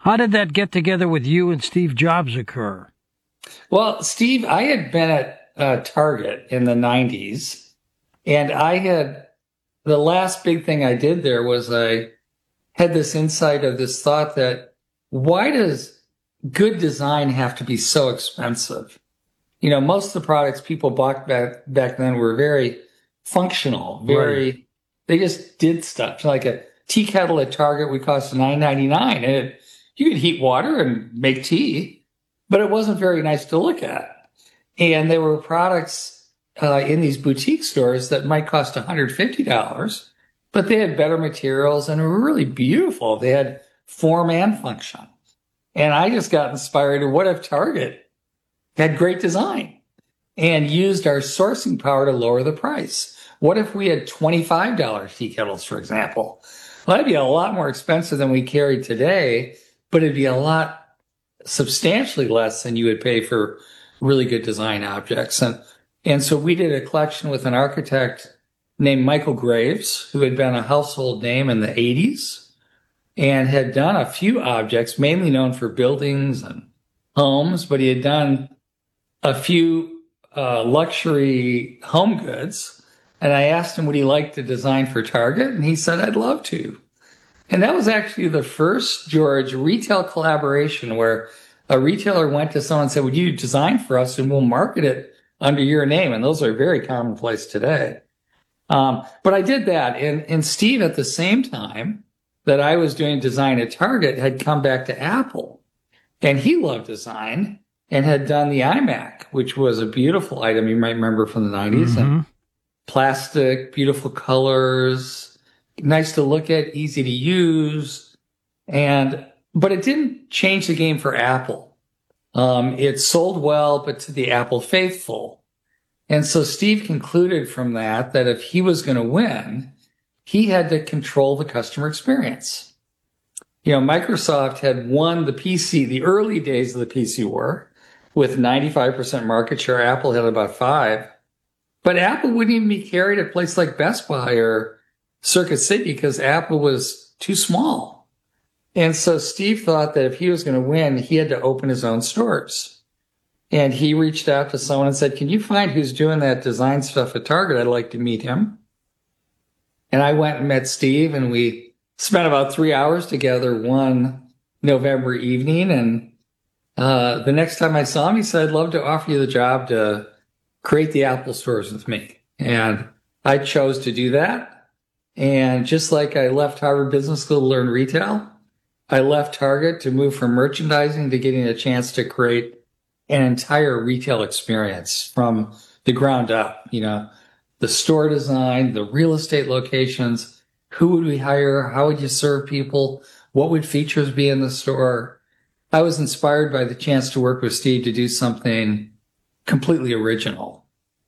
How did that get together with you and Steve Jobs occur? Well, Steve, I had been at Target in the 90s, and the last big thing I did there was I had this insight of this thought that why does good design have to be so expensive? Most of the products people bought back then were very functional, they just did stuff. Like a tea kettle at Target would cost $9.99, and you could heat water and make tea, but it wasn't very nice to look at. And there were products in these boutique stores that might cost $150, but they had better materials and were really beautiful. They had form and function. And I just got inspired. What if Target had great design and used our sourcing power to lower the price? What if we had $25 tea kettles, for example? Well, that'd be a lot more expensive than we carry today, but it'd be a lot substantially less than you would pay for really good design objects. And so we did a collection with an architect named Michael Graves, who had been a household name in the 80s and had done a few objects, mainly known for buildings and homes, but he had done a few luxury home goods. And I asked him, would he like to design for Target? And he said, I'd love to. And that was actually the first, George, retail collaboration where a retailer went to someone and said, would you design for us and we'll market it under your name? And those are very commonplace today. But I did that. And Steve, at the same time that I was doing design at Target, had come back to Apple. And he loved design and had done the iMac, which was a beautiful item you might remember from the 90s. Mm-hmm. And plastic, beautiful colors, nice to look at, easy to use. But it didn't change the game for Apple. It sold well, but to the Apple faithful. And so Steve concluded from that if he was going to win, he had to control the customer experience. Microsoft had won the PC, the early days of the PC war, with 95% market share. Apple had about 5%. But Apple wouldn't even be carried at a place like Best Buy or Circuit City because Apple was too small. And so Steve thought that if he was going to win, he had to open his own stores. And he reached out to someone and said, can you find who's doing that design stuff at Target? I'd like to meet him. And I went and met Steve, and we spent about 3 hours together one November evening. And the next time I saw him, he said, I'd love to offer you the job to create the Apple stores with me. And I chose to do that. And just like I left Harvard Business School to learn retail, I left Target to move from merchandising to getting a chance to create an entire retail experience from the ground up. The store design, the real estate locations, who would we hire? How would you serve people? What would features be in the store? I was inspired by the chance to work with Steve to do something completely original.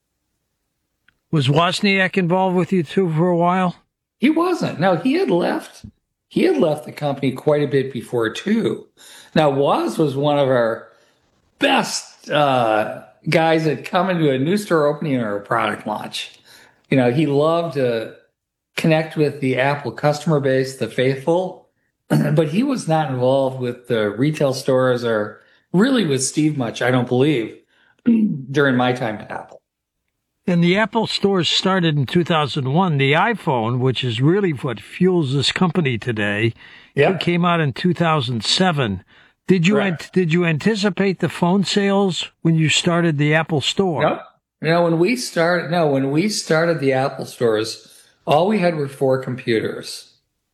Was Wozniak involved with you too for a while? He wasn't. No, he had left. He had left the company quite a bit before too. Now, Woz was one of our best guys that come into a new store opening or a product launch. He loved to connect with the Apple customer base, the faithful, but he was not involved with the retail stores or really with Steve much, I don't believe, during my time at Apple. And the Apple stores started in 2001. The iPhone, which is really what fuels this company today, it came out in 2007. Did you anticipate the phone sales when you started the Apple store? No. When we started the Apple stores, all we had were 4 computers.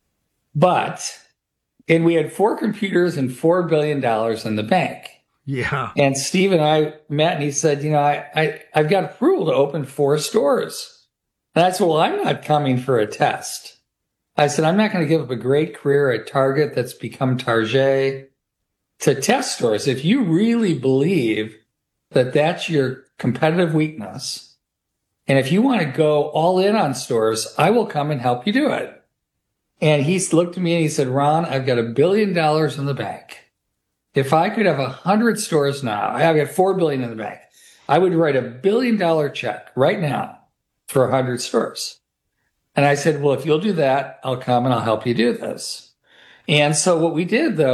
And we had 4 computers and $4 billion in the bank. Yeah. And Steve and I met, and he said, I've got approval to open 4 stores. And I said, well, I'm not coming for a test. I said, I'm not going to give up a great career at Target that's become Target to test stores. If you really believe that that's your competitive weakness, and if you want to go all in on stores, I will come and help you do it. And he looked at me and he said, Ron, I've got $1 billion in the bank. If I could have 100 stores now, I've got $4 billion in the bank. I would write $1 billion check right now for 100 stores. And I said, well, if you'll do that, I'll come and I'll help you do this. And so what we did, though,